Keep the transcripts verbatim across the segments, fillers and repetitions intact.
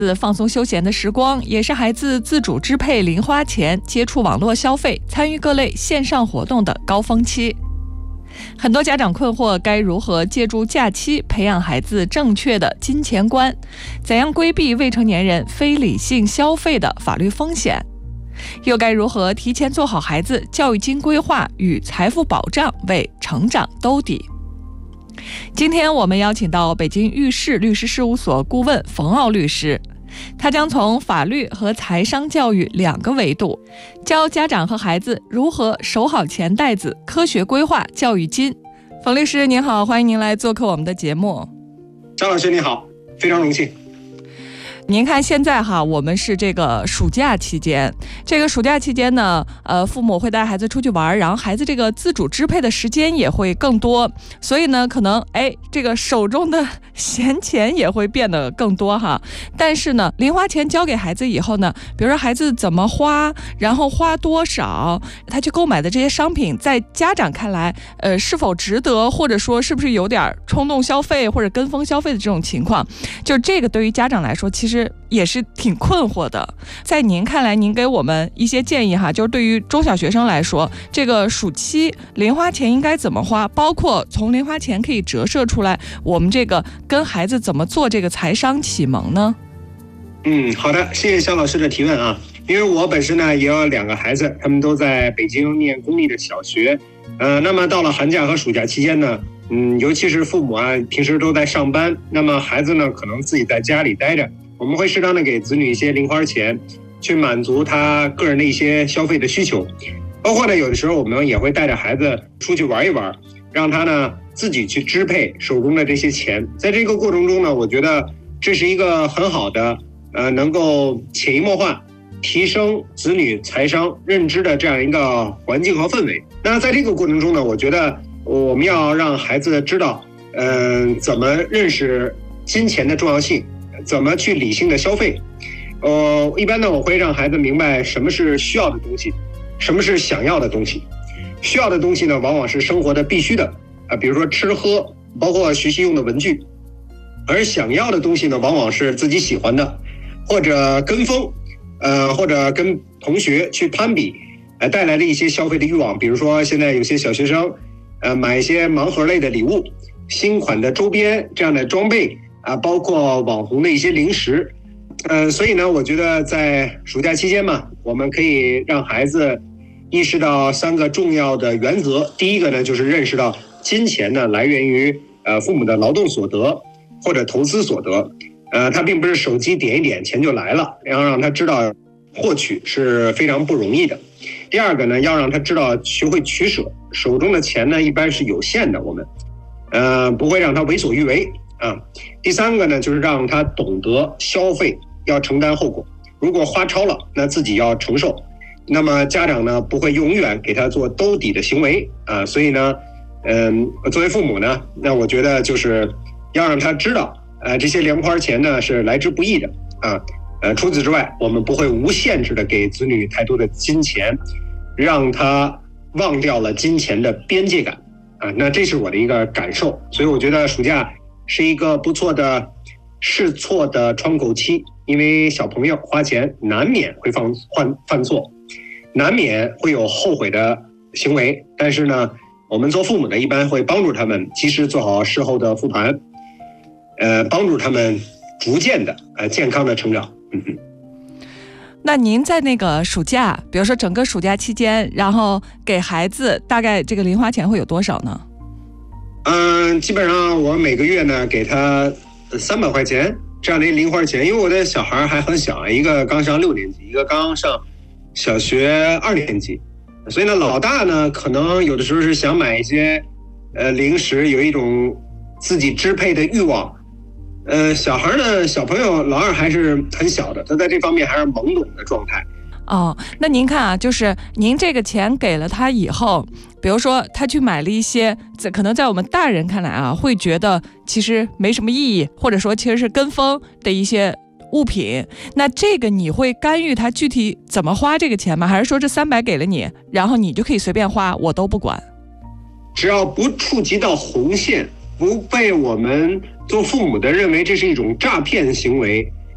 放松休闲的时光，也是孩子自主支配零花钱、接触网络消费、参与各类线上活动的高峰期。很多家长困惑该如何借助假期培养孩子正确的金钱观，怎样规避未成年人非理性消费的法律风险，又该如何提前做好孩子教育金规划与财富保障，为成长兜底。今天我们邀请到北京玉士律师事务所顾问冯傲律师，他将从法律和财商教育两个维度，教家长和孩子如何守好钱袋子，科学规划教育金。冯律师您好，欢迎您来做客我们的节目。 张老师你好，非常荣幸。 您看现在哈，我们是这个暑假期间，这个暑假期间呢，呃，父母会带孩子出去玩，然后孩子这个自主支配的时间也会更多，所以呢，可能哎，这个手中的闲钱也会变得更多哈。但是呢，零花钱交给孩子以后呢，比如说孩子怎么花，然后花多少，他去购买的这些商品，在家长看来，呃，是否值得，或者说是不是有点冲动消费或者跟风消费的这种情况，就这个对于家长来说，其实也是挺困惑的。在您看来，您给我们一些建议哈，就是对于中小学生来说，这个暑期零花钱应该怎么花，包括从零花钱可以折射出来我们这个跟孩子怎么做这个财商启蒙呢？ 嗯，好的，谢谢肖老师的提问啊。因为我本身呢也有两个孩子，他们都在北京念公立的小学，呃，那么到了寒假和暑假期间呢，嗯，尤其是父母啊平时都在上班，那么孩子呢可能自己在家里待着，我们会适当的给子女一些零花钱，去满足他个人的一些消费的需求。包括呢，有的时候我们也会带着孩子出去玩一玩，让他呢自己去支配手中的这些钱。在这个过程中呢，我觉得这是一个很好的，呃，能够潜移默化提升子女财商认知的这样一个环境和氛围。那在这个过程中呢，我觉得我们要让孩子知道，嗯、呃，怎么认识金钱的重要性。怎么去理性的消费？呃，一般呢，我会让孩子明白什么是需要的东西，什么是想要的东西。需要的东西呢，往往是生活的必须的啊，比如说吃喝，包括学习用的文具；而想要的东西呢，往往是自己喜欢的，或者跟风，呃，或者跟同学去攀比，呃，带来的一些消费的欲望。比如说，现在有些小学生，呃，买一些盲盒类的礼物、新款的周边这样的装备。啊，包括网红的一些零食，呃，所以呢，我觉得在暑假期间嘛，我们可以让孩子意识到三个重要的原则。第一个呢，就是认识到金钱呢来源于呃父母的劳动所得或者投资所得，呃，它并不是手机点一点钱就来了，要让他知道获取是非常不容易的。第二个呢，要让他知道学会取舍，手中的钱呢一般是有限的，我们呃不会让他为所欲为。啊，第三个呢，就是让他懂得消费要承担后果，如果花超了，那自己要承受。那么家长呢，不会永远给他做兜底的行为啊，所以呢，嗯，作为父母呢，那我觉得就是要让他知道，呃，这些零花钱呢是来之不易的啊。呃，除此之外，我们不会无限制的给子女太多的金钱，让他忘掉了金钱的边界感啊。那这是我的一个感受，所以我觉得暑假是一个不错的试错的窗口期，因为小朋友花钱难免会犯犯犯错，难免会有后悔的行为，但是呢，我们做父母的一般会帮助他们及时做好事后的复盘，呃，帮助他们逐渐的呃健康的成长。嗯哼。 那您在那个暑假，比如说整个暑假期间，然后给孩子大概这个零花钱会有多少呢？ 嗯，基本上我每个月呢给他三百块钱这样的零花钱，因为我的小孩还很小，一个刚上六年级，一个刚上小学二年级，所以呢，老大呢可能有的时候是想买一些呃零食，有一种自己支配的欲望。呃，小孩呢，小朋友老二还是很小的，他在这方面还是懵懂的状态。 哦，那您看啊，就是您这个钱给了他以后，比如说他去买了一些可能在我们大人看来啊会觉得其实没什么意义，或者说其实是跟风的一些物品，那这个你会干预他具体怎么花这个钱吗？还是说这三百给了你，然后你就可以随便花，我都不管？ 只要不触及到红线，不被我们做父母的认为这是一种诈骗行为，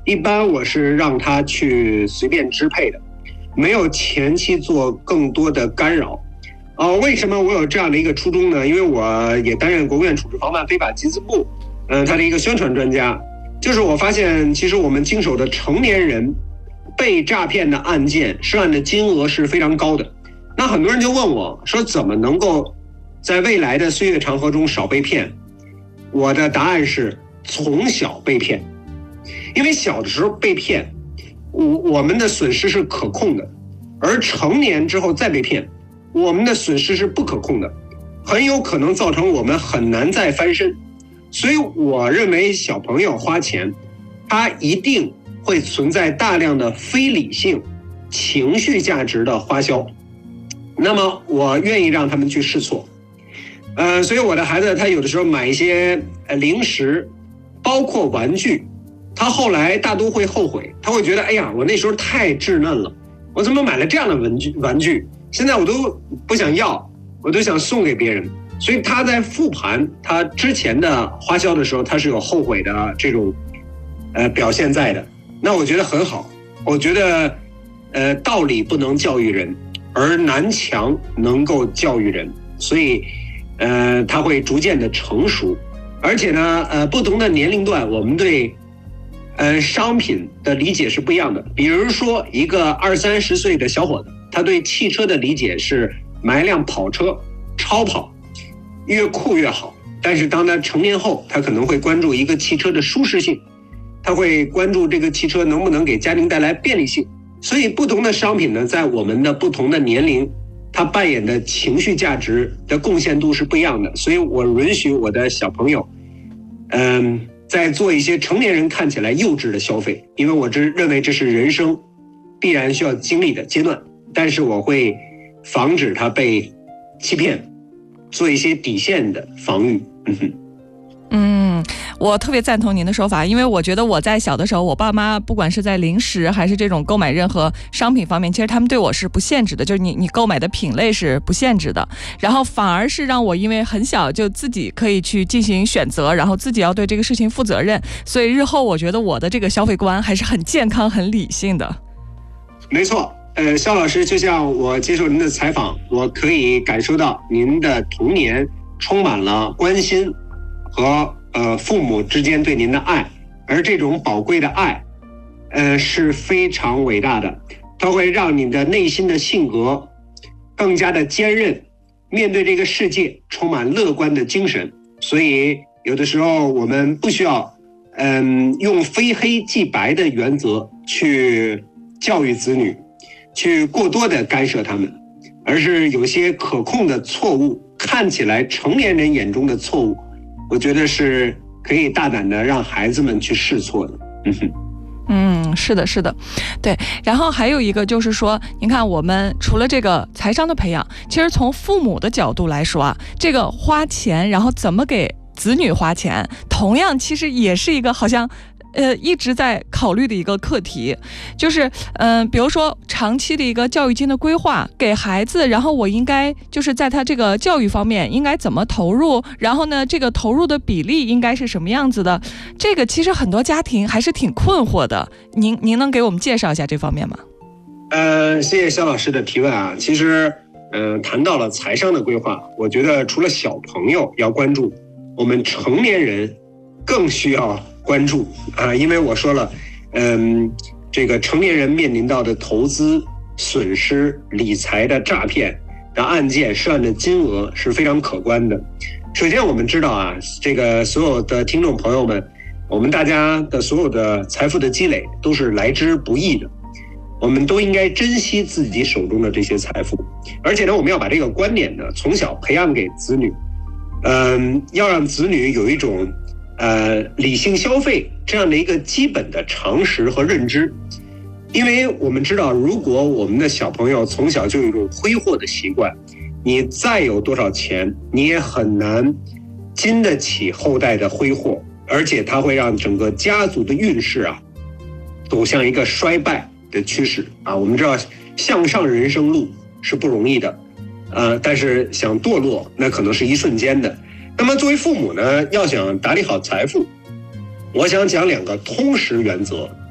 一般我是让他去随便支配的，没有前期做更多的干扰。呃，为什么我有这样的一个初衷呢？因为我也担任国务院处置防范非法集资部，嗯、呃，他的一个宣传专家。就是我发现，其实我们经手的成年人被诈骗的案件，涉案的金额是非常高的。那很多人就问我说，怎么能够在未来的岁月长河中少被骗？我的答案是从小被骗，因为小的时候被骗，我我们的损失是可控的，而成年之后再被骗，我们的损失是不可控的，很有可能造成我们很难再翻身。所以我认为小朋友花钱，他一定会存在大量的非理性、情绪价值的花销。那么我愿意让他们去试错。呃，所以我的孩子他有的时候买一些呃零食，包括玩具，他后来大都会后悔，他会觉得，哎呀，我那时候太稚嫩了，我怎么买了这样的玩具？玩具现在我都不想要，我都想送给别人。所以他在复盘他之前的花销的时候，他是有后悔的这种呃表现在的。那我觉得很好，我觉得呃道理不能教育人，而南墙能够教育人，所以呃他会逐渐的成熟。而且呢呃不同的年龄段，我们对呃商品的理解是不一样的。比如说一个二三十岁的小伙子，他对汽车的理解是买一辆跑车，超跑，越酷越好。但是当他成年后，他可能会关注一个汽车的舒适性，他会关注这个汽车能不能给家庭带来便利性。所以不同的商品呢，在我们的不同的年龄，它扮演的情绪价值的贡献度是不一样的。所以我允许我的小朋友嗯，在做一些成年人看起来幼稚的消费，因为我只认为这是人生必然需要经历的阶段，但是我会防止他被欺骗，做一些底线的防御。嗯哼。 嗯，我特别赞同您的说法，因为我觉得我在小的时候，我爸妈不管是在零食还是这种购买任何商品方面，其实他们对我是不限制的，就是你你购买的品类是不限制的，然后反而是让我因为很小就自己可以去进行选择，然后自己要对这个事情负责任，所以日后我觉得我的这个消费观还是很健康很理性的。 没错，呃，肖老师，就像我接受您的采访，我可以感受到您的童年充满了关心和呃父母之间对您的爱，而这种宝贵的爱，呃是非常伟大的，它会让你的内心的性格更加的坚韧，面对这个世界充满乐观的精神。所以有的时候我们不需要嗯、呃、用非黑即白的原则去教育子女，去过多的干涉他们，而是有些可控的错误，看起来成年人眼中的错误，我觉得是可以大胆的让孩子们去试错的。嗯哼。 嗯，是的，是的，对。然后还有一个就是说，您看我们除了这个财商的培养，其实从父母的角度来说啊，这个花钱，然后怎么给子女花钱，同样其实也是一个好像呃，一直在考虑的一个课题，就是嗯、呃，比如说长期的一个教育金的规划，给孩子，然后我应该就是在他这个教育方面应该怎么投入，然后呢，这个投入的比例应该是什么样子的？这个其实很多家庭还是挺困惑的。您您能给我们介绍一下这方面吗？ 呃，谢谢肖老师的提问啊。其实，呃，谈到了财商的规划，我觉得除了小朋友要关注，我们成年人更需要关注啊，因为我说了，嗯，这个成年人面临到的投资损失、理财的诈骗的案件涉案的金额是非常可观的。首先，我们知道啊，这个所有的听众朋友们，我们大家的所有的财富的积累都是来之不易的，我们都应该珍惜自己手中的这些财富，而且呢，我们要把这个观点呢从小培养给子女，嗯，要让子女有一种呃，理性消费这样的一个基本的常识和认知。因为我们知道，如果我们的小朋友从小就有一种挥霍的习惯，你再有多少钱，你也很难经得起后代的挥霍，而且它会让整个家族的运势啊走向一个衰败的趋势啊。我们知道向上人生路是不容易的，呃，但是想堕落那可能是一瞬间的。那么作为父母呢，要想打理好财富，我想讲两个通识原则。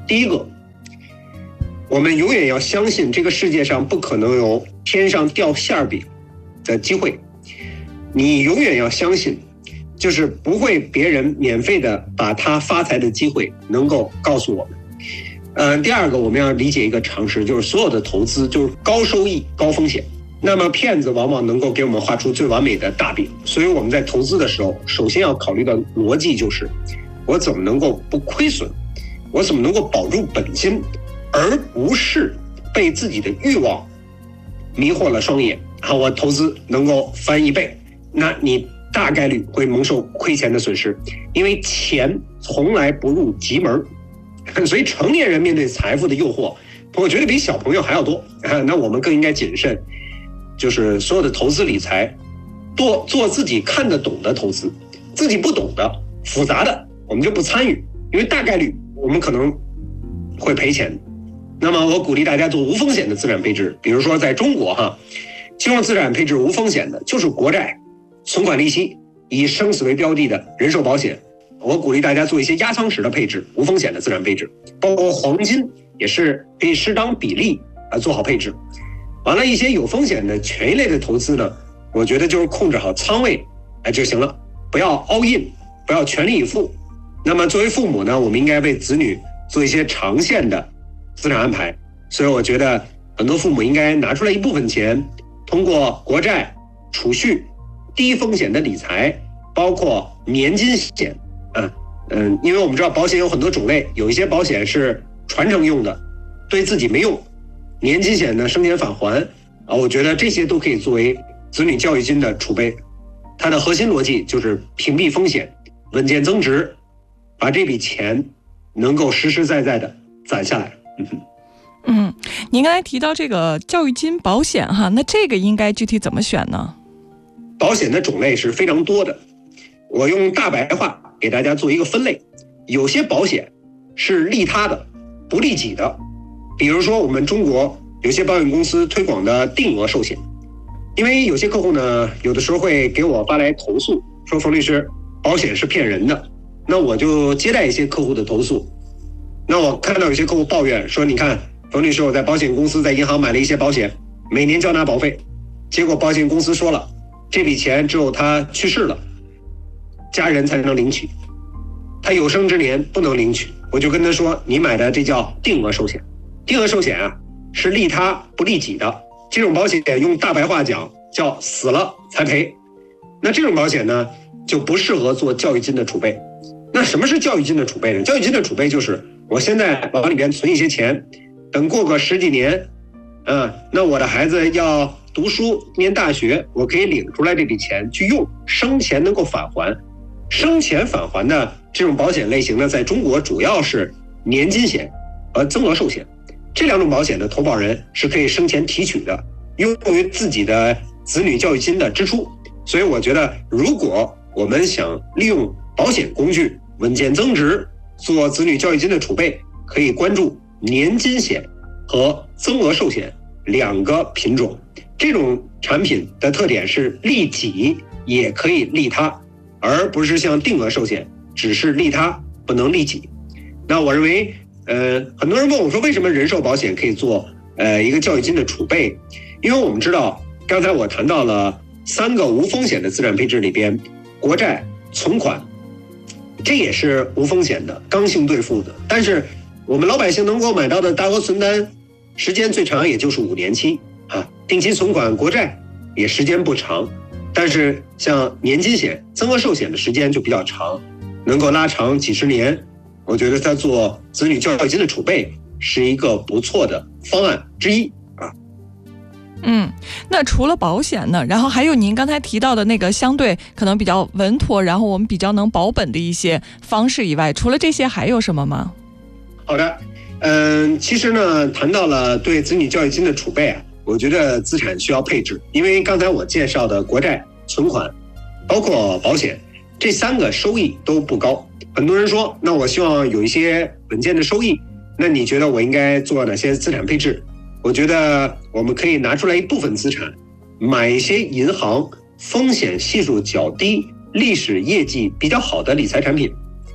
第一个，我们永远要相信这个世界上不可能有天上掉馅饼的机会，你永远要相信，就是不会别人免费的把他发财的机会能够告诉我们。呃，第二个，我们要理解一个常识，就是所有的投资就是高收益高风险。那么骗子往往能够给我们画出最完美的大饼，所以我们在投资的时候，首先要考虑的逻辑就是，我怎么能够不亏损，我怎么能够保住本金，而不是被自己的欲望迷惑了双眼啊！我投资能够翻一倍，那你大概率会蒙受亏钱的损失，因为钱从来不入急门。所以成年人面对财富的诱惑，我觉得比小朋友还要多啊！那我们更应该谨慎，就是所有的投资理财，多做自己看得懂的投资，自己不懂的复杂的我们就不参与，因为大概率我们可能会赔钱。那么我鼓励大家做无风险的资产配置，比如说在中国哈，金融资产配置无风险的就是国债、存款利息、以生死为标的的人寿保险。我鼓励大家做一些压舱石的配置，无风险的资产配置，包括黄金也是可以适当比例啊做好配置。完了，一些有风险的权益类的投资呢，我觉得就是控制好仓位哎就行了，不要 all in， 不要全力以赴。那么作为父母呢，我们应该为子女做一些长线的资产安排，所以我觉得很多父母应该拿出来一部分钱，通过国债、储蓄、低风险的理财，包括年金险。嗯嗯，因为我们知道保险有很多种类，有一些保险是传承用的，对自己没用。年金险呢，生前返还啊，我觉得这些都可以作为子女教育金的储备。它的核心逻辑就是屏蔽风险，稳健增值，把这笔钱能够实实在在的攒下来。嗯哼。 嗯，您刚才提到这个教育金保险哈，那这个应该具体怎么选呢？ 保险的种类是非常多的，我用大白话给大家做一个分类。有些保险是利他的，不利己的，比如说我们中国有些保险公司推广的定额寿险。因为有些客户呢，有的时候会给我发来投诉，说冯律师，保险是骗人的。那我就接待一些客户的投诉。那我看到有些客户抱怨说，你看冯律师，我在保险公司在银行买了一些保险，每年交纳保费，结果保险公司说了，这笔钱只有他去世了，家人才能领取，他有生之年不能领取。我就跟他说，你买的这叫定额寿险。定额寿险啊，是利他不利己的。这种保险用大白话讲叫死了才赔。那这种保险呢，就不适合做教育金的储备。那什么是教育金的储备呢？教育金的储备就是我现在往里边存一些钱，等过个十几年，啊，那我的孩子要读书念大学，我可以领出来这笔钱去用，生前能够返还。生前返还的这种保险类型呢，在中国主要是年金险和增额寿险。这两种保险的投保人是可以生前提取的，用于自己的子女教育金的支出。所以我觉得，如果我们想利用保险工具稳健增值，做子女教育金的储备，可以关注年金险和增额寿险两个品种。这种产品的特点是利己也可以利他，而不是像定额寿险只是利他不能利己。那我认为呃，很多人问我说，为什么人寿保险可以做呃一个教育金的储备？因为我们知道，刚才我谈到了三个无风险的资产配置里边，国债、存款，这也是无风险的，刚性兑付的。但是我们老百姓能够买到的大额存单，时间最长也就是五年期啊，定期存款、国债也时间不长，但是像年金险、增额寿险的时间就比较长，能够拉长几十年。我觉得他做子女教育金的储备是一个不错的方案之一啊。 嗯，那除了保险呢，然后还有您刚才提到的那个相对可能比较稳妥，然后我们比较能保本的一些方式以外，除了这些还有什么吗？ 好的，嗯，其实呢，谈到了对子女教育金的储备啊，我觉得资产需要配置，因为刚才我介绍的国债、存款，包括保险，这三个收益都不高。很多人说，那我希望有一些稳健的收益，那你觉得我应该做哪些资产配置？我觉得我们可以拿出来一部分资产，买一些银行风险系数较低、历史业绩比较好的理财产品。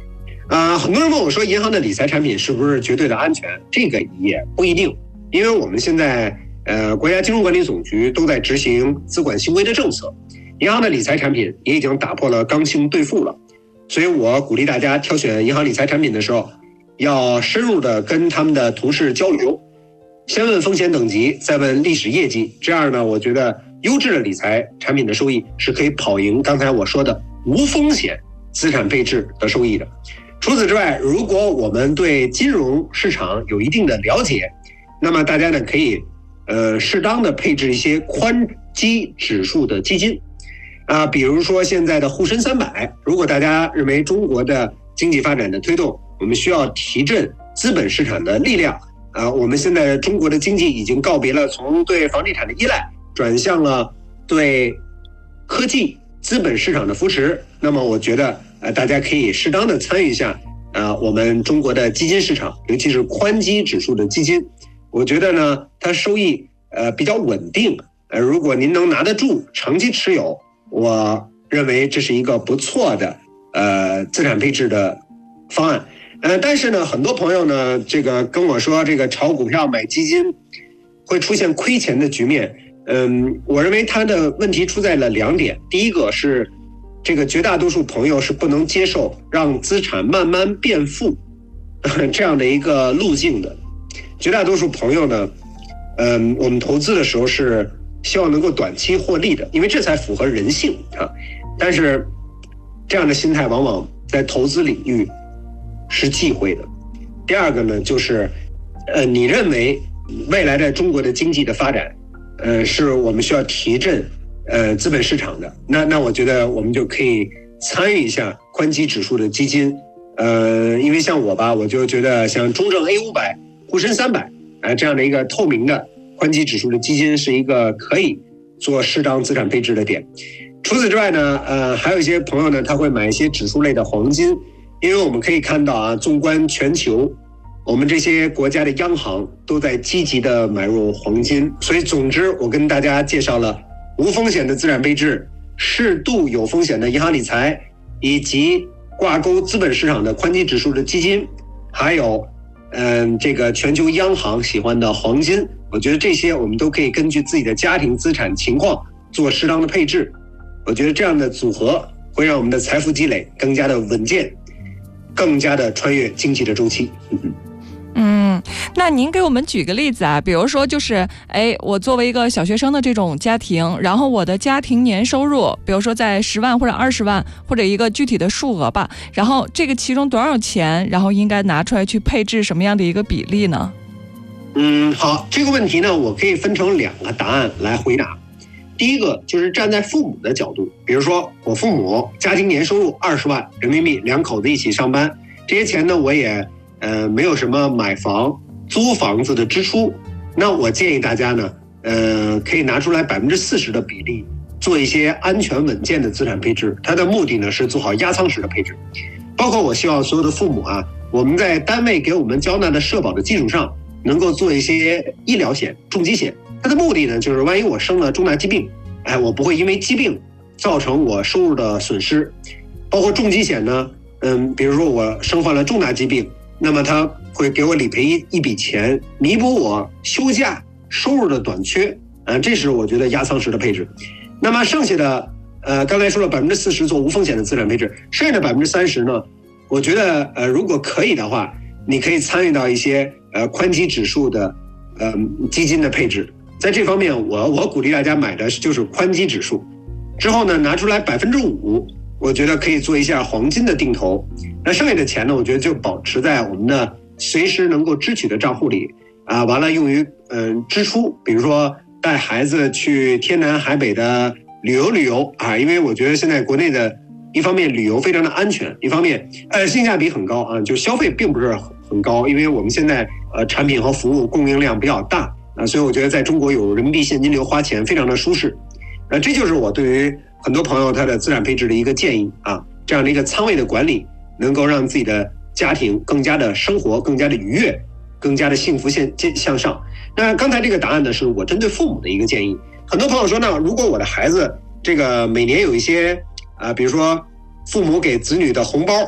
呃，很多人问我说，银行的理财产品是不是绝对的安全？这个也不一定，因为我们现在呃国家金融管理总局都在执行资管新规的政策，银行的理财产品也已经打破了刚性兑付了，所以我鼓励大家挑选银行理财产品的时候，要深入的跟他们的同事交流，先问风险等级，再问历史业绩，这样呢，我觉得优质的理财产品的收益是可以跑赢刚才我说的无风险资产配置的收益的。除此之外，如果我们对金融市场有一定的了解，那么大家呢可以呃适当的配置一些宽基指数的基金啊、呃，比如说现在的沪深三百，如果大家认为中国的经济发展的推动，我们需要提振资本市场的力量啊、呃，我们现在中国的经济已经告别了从对房地产的依赖，转向了对科技资本市场的扶持，那么我觉得呃，大家可以适当的参与一下，呃，我们中国的基金市场，尤其是宽基指数的基金，我觉得呢，它收益呃比较稳定，呃，如果您能拿得住，长期持有，我认为这是一个不错的呃资产配置的方案，呃，但是呢，很多朋友呢，这个跟我说，这个炒股票买基金会出现亏钱的局面，嗯，我认为它的问题出在了两点，第一个是。这个绝大多数朋友是不能接受让资产慢慢变富这样的一个路径的。绝大多数朋友呢，嗯，我们投资的时候是希望能够短期获利的，因为这才符合人性啊。但是这样的心态往往在投资领域是忌讳的。第二个呢，就是呃，你认为未来的中国的经济的发展，呃，是我们需要提振。呃，资本市场的，那那我觉得我们就可以参与一下宽基指数的基金，呃，因为像我吧，我就觉得像中证 A 五百、沪深三百，呃，这样的一个透明的宽基指数的基金是一个可以做适当资产配置的点。除此之外呢，呃，还有一些朋友呢，他会买一些指数类的黄金，因为我们可以看到啊，纵观全球，我们这些国家的央行都在积极的买入黄金，所以总之，我跟大家介绍了。无风险的资产配置，适度有风险的银行理财，以及挂钩资本市场的宽基指数的基金，还有嗯这个全球央行喜欢的黄金，我觉得这些我们都可以根据自己的家庭资产情况做适当的配置。我觉得这样的组合会让我们的财富积累更加的稳健，更加的穿越经济的周期。 嗯，那您给我们举个例子啊，比如说就是，哎，我作为一个小学生的这种家庭，然后我的家庭年收入，比如说在十万或者二十万，或者一个具体的数额吧，然后这个其中多少钱，然后应该拿出来去配置什么样的一个比例呢？ 嗯，好，这个问题呢，我可以分成两个答案来回答。第一个就是站在父母的角度，比如说我父母家庭年收入二十万人民币，两口子一起上班，这些钱呢，我也。呃，没有什么买房、租房子的支出，那我建议大家呢，呃，可以拿出来百分之四十的比例，做一些安全稳健的资产配置。它的目的呢是做好压舱石的配置，包括我希望所有的父母啊，我们在单位给我们交纳的社保的基础上，能够做一些医疗险、重疾险。它的目的呢，就是万一我生了重大疾病，哎，我不会因为疾病造成我收入的损失。包括重疾险呢，嗯，比如说我身患了重大疾病。那么他会给我理赔一一笔钱，弥补我休假收入的短缺，呃，这是我觉得压舱石的配置。那么剩下的，呃，刚才说了百分之四十做无风险的资产配置，剩下的百分之三十呢，我觉得呃，如果可以的话，你可以参与到一些呃宽基指数的呃基金的配置。在这方面，我我鼓励大家买的就是宽基指数，之后呢拿出来百分之五。我觉得可以做一下黄金的定投，那剩下的钱呢，我觉得就保持在我们的随时能够支取的账户里啊，完了用于嗯、呃、支出，比如说带孩子去天南海北的旅游旅游啊，因为我觉得现在国内的一方面旅游非常的安全，一方面呃性价比很高啊，就消费并不是很高，因为我们现在呃产品和服务供应量比较大啊，所以我觉得在中国有人民币现金流花钱非常的舒适，呃，这就是我对于很多朋友他的资产配置的一个建议啊，这样的一个仓位的管理，能够让自己的家庭更加的生活更加的愉悦，更加的幸福向向上。那刚才这个答案呢，是我针对父母的一个建议。很多朋友说呢，如果我的孩子这个每年有一些啊、呃，比如说父母给子女的红包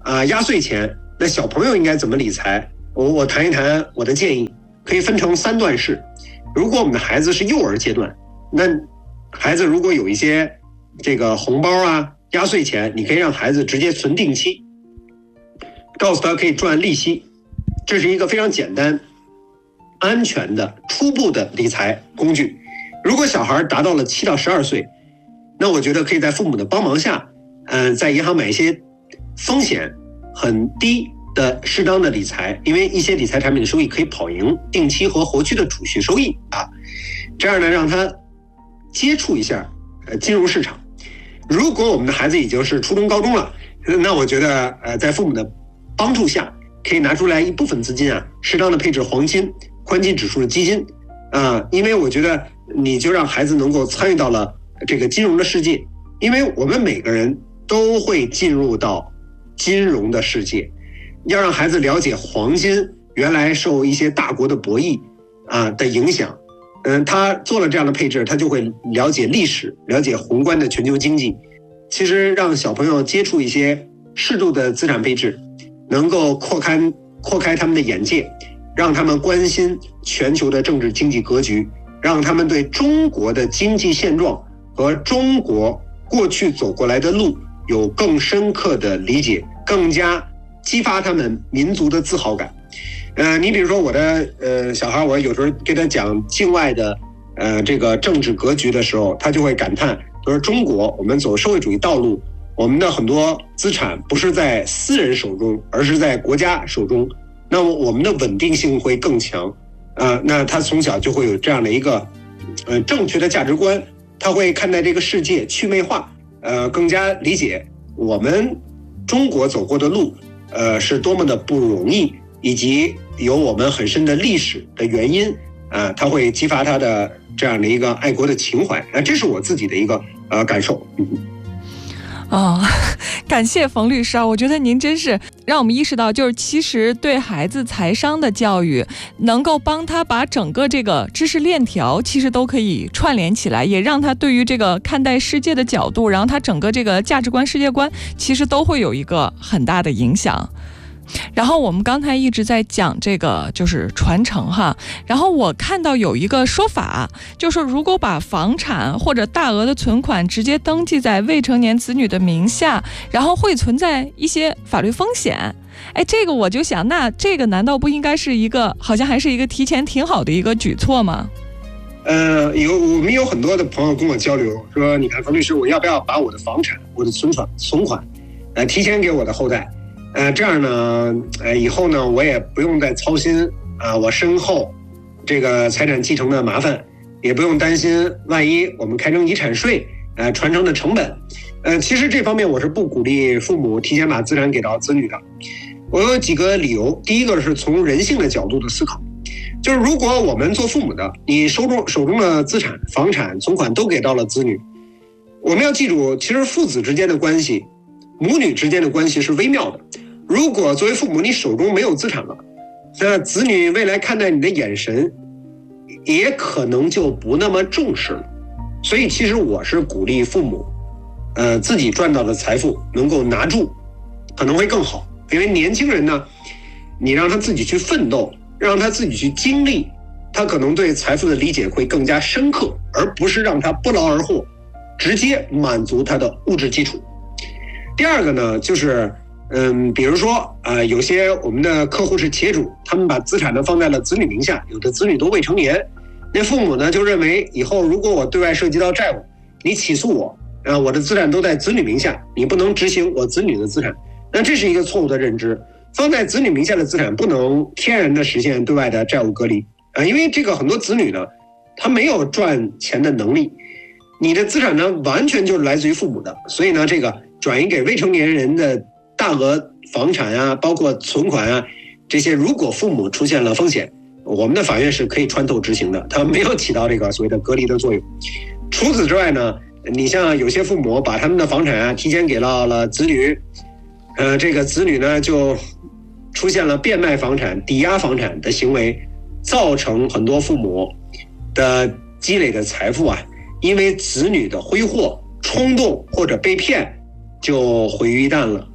啊、呃、压岁钱，那小朋友应该怎么理财？我我谈一谈我的建议，可以分成三段式。如果我们的孩子是幼儿阶段，那孩子如果有一些这个红包啊、压岁钱，你可以让孩子直接存定期，告诉他可以赚利息，这是一个非常简单、安全的初步的理财工具。如果小孩达到了七到十二岁，那我觉得可以在父母的帮忙下，嗯、呃，在银行买一些风险很低的适当的理财，因为一些理财产品的收益可以跑赢定期和活期的储蓄收益啊，这样呢让他接触一下呃金融市场。如果我们的孩子已经是初中高中了，那我觉得呃在父母的帮助下，可以拿出来一部分资金啊，适当的配置黄金、宽基指数的基金啊，因为我觉得你就让孩子能够参与到了这个金融的世界，因为我们每个人都会进入到金融的世界，要让孩子了解黄金原来受一些大国的博弈啊的影响。嗯，他做了这样的配置，他就会了解历史，了解宏观的全球经济。其实让小朋友接触一些适度的资产配置，能够扩开扩开他们的眼界，让他们关心全球的政治经济格局，让他们对中国的经济现状和中国过去走过来的路有更深刻的理解，更加激发他们民族的自豪感。呃，你比如说我的呃小孩，我有时候给他讲境外的呃这个政治格局的时候，他就会感叹，他说中国我们走社会主义道路，我们的很多资产不是在私人手中，而是在国家手中，那么我们的稳定性会更强。呃，那他从小就会有这样的一个呃正确的价值观，他会看待这个世界趣味化，呃，更加理解我们中国走过的路，呃，是多么的不容易，以及有我们很深的历史的原因啊、呃，他会激发他的这样的一个爱国的情怀啊、呃，这是我自己的一个呃感受。嗯哦，感谢冯律师啊！我觉得您真是让我们意识到，就是其实对孩子财商的教育，能够帮他把整个这个知识链条其实都可以串联起来，也让他对于这个看待世界的角度，然后他整个这个价值观、世界观，其实都会有一个很大的影响。然后我们刚才一直在讲这个就是传承哈，然后我看到有一个说法，就是如果把房产或者大额的存款直接登记在未成年子女的名下，然后会存在一些法律风险。哎，这个我就想，那这个难道不应该是一个好像还是一个提前挺好的一个举措吗？ 呃，有我们有很多的朋友跟我交流说，你看冯律师，我要不要把我的房产、我的存款、存款，呃，提前给我的后代？呃，这样呢，呃，以后呢，我也不用再操心啊、呃，我身后这个财产继承的麻烦，也不用担心万一我们开征遗产税，呃，传承的成本。呃，其实这方面我是不鼓励父母提前把资产给到子女的。我有几个理由，第一个是从人性的角度的思考，就是如果我们做父母的，你手中手中的资产、房产、存款都给到了子女，我们要记住，其实父子之间的关系，母女之间的关系是微妙的。如果作为父母你手中没有资产了，那子女未来看待你的眼神也可能就不那么重视了。所以其实我是鼓励父母呃，自己赚到的财富能够拿住，可能会更好。因为年轻人呢，你让他自己去奋斗，让他自己去经历，他可能对财富的理解会更加深刻，而不是让他不劳而获，直接满足他的物质基础。第二个呢，就是嗯，比如说呃，有些我们的客户是企业主，他们把资产呢放在了子女名下，有的子女都未成年，那父母呢就认为以后如果我对外涉及到债务，你起诉我啊，我的资产都在子女名下，你不能执行我子女的资产，那这是一个错误的认知。放在子女名下的资产不能天然的实现对外的债务隔离啊，因为这个很多子女呢，他没有赚钱的能力，你的资产呢完全就是来自于父母的，所以呢，这个转移给未成年人的大额房产啊，包括存款啊，这些如果父母出现了风险，我们的法院是可以穿透执行的，它没有起到这个所谓的隔离的作用。除此之外呢，你像有些父母把他们的房产啊提前给到了子女，呃，这个子女呢就出现了变卖房产、抵押房产的行为，造成很多父母的积累的财富啊，因为子女的挥霍、冲动或者被骗，就毁于一旦了。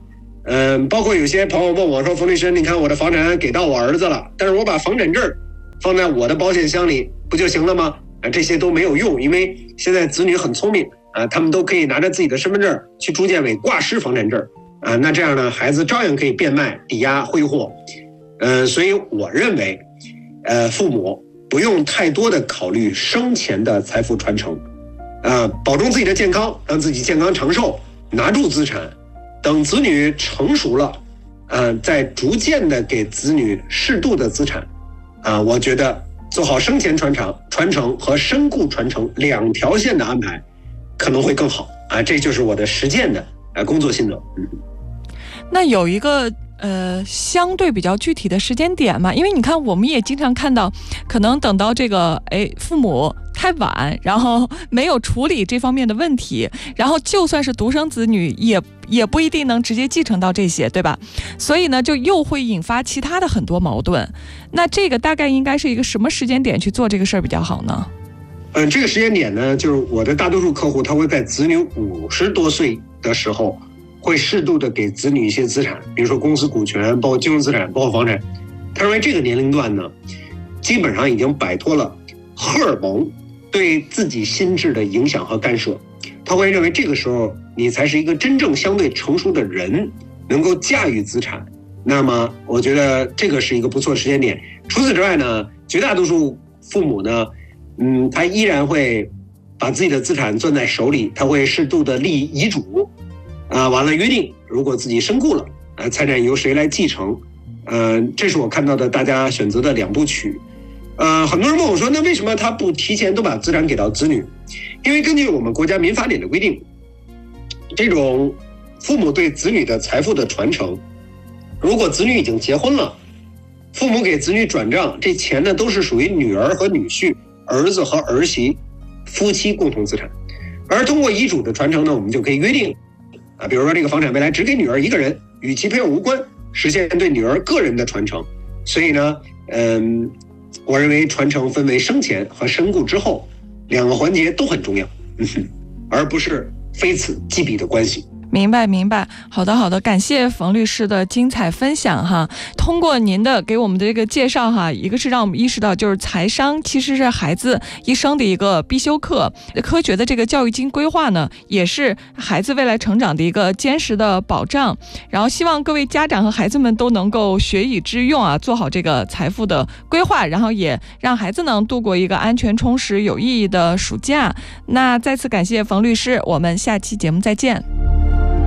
嗯、呃，包括有些朋友问我说，冯律师，你看我的房产给到我儿子了，但是我把房产证放在我的保险箱里不就行了吗？啊，这些都没有用，因为现在子女很聪明啊，他们都可以拿着自己的身份证去住建委挂失房产证啊，那这样呢，孩子照样可以变卖、抵押、挥霍。呃，所以我认为，呃，父母不用太多的考虑生前的财富传承，啊，保重自己的健康，让自己健康长寿，拿住资产，等子女成熟了，呃，再逐渐的给子女适度的资产，啊，我觉得做好生前传承、传承和身故传承两条线的安排，可能会更好啊。这就是我的实践的呃工作心得。嗯， 那有一个。呃，相对比较具体的时间点嘛，因为你看，我们也经常看到，可能等到这个，哎，父母太晚，然后没有处理这方面的问题，然后就算是独生子女，也也不一定能直接继承到这些，对吧？所以呢，就又会引发其他的很多矛盾。那这个大概应该是一个什么时间点去做这个事儿比较好呢？ 嗯，这个时间点呢，就是我的大多数客户，他会在子女五十多岁的时候。会适度的给子女一些资产，比如说公司股权，包括金融资产，包括房产。他认为这个年龄段呢，基本上已经摆脱了荷尔蒙对自己心智的影响和干涉。他会认为这个时候你才是一个真正相对成熟的人，能够驾驭资产。那么我觉得这个是一个不错的时间点。除此之外呢，绝大多数父母呢，嗯，他依然会把自己的资产攥在手里，他会适度的立遗嘱。啊，完了约定，如果自己身故了，呃，财产由谁来继承？呃，这是我看到的大家选择的两部曲。呃，很多人问我说，那为什么他不提前都把资产给到子女？因为根据我们国家民法典的规定，这种父母对子女的财富的传承，如果子女已经结婚了，父母给子女转账，这钱呢都是属于女儿和女婿、儿子和儿媳夫妻共同资产。而通过遗嘱的传承呢，我们就可以约定。啊，比如说这个房产未来只给女儿一个人，与其配偶无关，实现对女儿个人的传承。所以呢，嗯，我认为传承分为生前和身故之后两个环节都很重要，嗯，而不是非此即彼的关系。 明白明白，好的好的，感谢冯律师的精彩分享哈。通过您的给我们的这个介绍哈，一个是让我们意识到，就是财商其实是孩子一生的一个必修课，科学的这个教育金规划呢，也是孩子未来成长的一个坚实的保障。然后希望各位家长和孩子们都能够学以致用啊，做好这个财富的规划，然后也让孩子能度过一个安全、充实、有意义的暑假。那再次感谢冯律师，我们下期节目再见。